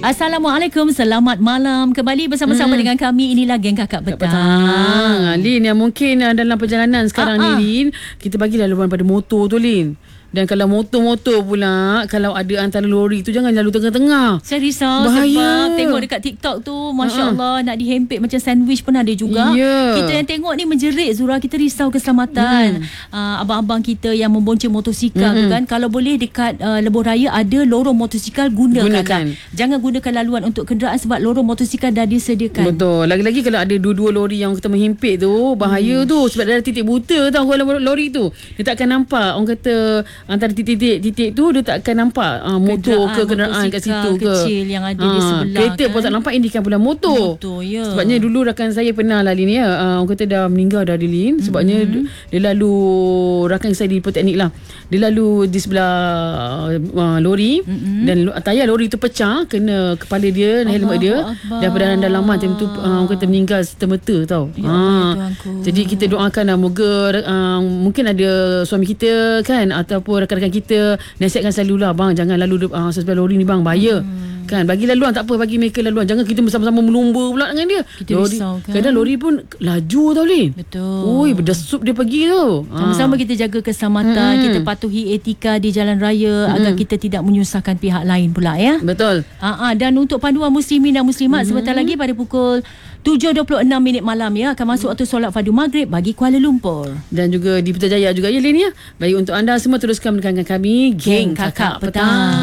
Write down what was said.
Assalamualaikum, selamat malam. Kembali bersama-sama dengan kami. Inilah Geng Kakak Petang. Lin, yang mungkin dalam perjalanan sekarang ni, Lin, kita bagi laluan pada motor tu, Lin. Dan kalau motor-motor pula, kalau ada antara lori tu, jangan lalu tengah-tengah. Saya risau bahaya. sebab tengok dekat TikTok tu, Masya Allah, nak dihempit macam sandwich pun ada juga. Kita yang tengok ni menjerit, Zura. Kita risau keselamatan abang-abang kita yang membonceng motosikal tu kan. Kalau boleh dekat lebuh raya ada lorong motosikal, gunakan. Jangan gunakan laluan untuk kenderaan sebab lorong motosikal dah disediakan. Betul. Lagi-lagi kalau ada dua-dua lori yang kita menghimpit tu, bahaya tu. Sebab ada titik buta tau lori tu. Dia takkan nampak. Orang kata antara titik-titik tu dia tak akan nampak motor ke kenderaan kat situ ke. Kecil yang ada di sebelah. Kereta pun tak nampak, ini kan pula motor. Ya. Sebabnya dulu rakan saya pernah lah, Lin, ya. Orang kata dah meninggal dah, Lin. Sebabnya dia lalu, rakan saya di Politeknik lah. Dia lalu di sebelah lori dan tayar lori tu pecah kena kepala dia dan helmet dia. Daripada dalaman time tu orang kata meninggal serta-merta tau. Jadi kita doakan lah, moga mungkin ada suami kita kan ataupun rakan-rakan kita nasihatkan selalu lah, bang jangan lalu sebelah lori ni bang, bahaya. Kan bagi laluan tak apa, bagi mereka laluan, jangan kita bersama-sama melumba pula dengan dia. Kita risau kan. Kadang lori pun laju tau, Lin. Betul. Oi, berdesup dia pergi tu. Sama-sama kita jaga keselamatan, kita patuhi etika di jalan raya agar kita tidak menyusahkan pihak lain pula, ya. Betul. Dan untuk panduan muslimin dan muslimat, sebentar lagi pada pukul 7.26 malam ya akan masuk waktu solat fardu maghrib bagi Kuala Lumpur. Dan juga di Putrajaya juga, ya, Lin, ya. Baik, untuk anda semua teruskan mendengarkan kami Geng Kakak Petang.